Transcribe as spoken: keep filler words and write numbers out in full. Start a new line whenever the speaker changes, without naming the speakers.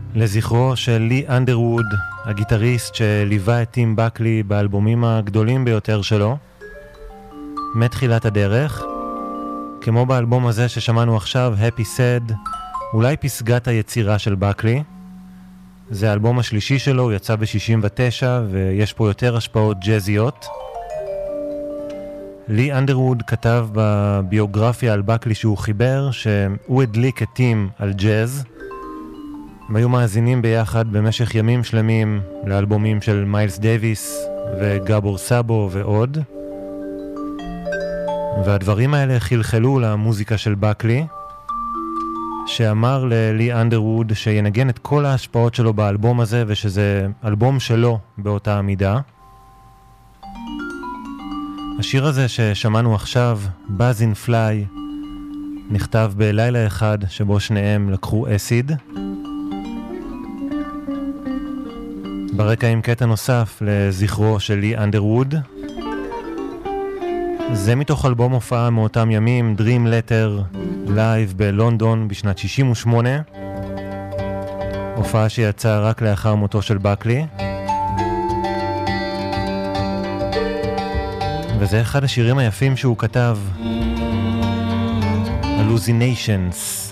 לזכרו של לי אנדרווד, הגיטריסט שליווה את טים בקלי באלבומים הגדולים ביותר שלו, מתחילת הדרך, כמו באלבום הזה ששמענו עכשיו, Happy Sad, אולי פסגת היצירה של בקלי. זה האלבום השלישי שלו, הוא יצא ב-שישים ותשע ויש פה יותר השפעות ג'זיות. לי אנדרווד כתב בביוגרפיה על בקלי שהוא חיבר שהוא הדליק את טים על ג'אז. הם היו מאזינים ביחד במשך ימים שלמים לאלבומים של מיילס דייביס וגבור סאבו ועוד. והדברים האלה חלחלו למוזיקה של בקלי, שאמר ללי אנדרווד שינגן את כל ההשפעות שלו באלבום הזה ושזה אלבום שלו באותה המידה. השיר הזה ששמענו עכשיו, Buzz in Fly, נכתב בלילה אחד שבו שניהם לקחו אסיד. ברקע עם קטע נוסף לזכרו של לי אנדרווד. זה מתוך אלבום הופעה מאותם ימים, Dream Letter, לייב בלונדון בשנת שישים ושמונה. הופעה שיצאה רק לאחר מותו של בקלי. וזה אחד השירים היפים שהוא כתב, Hallucinations.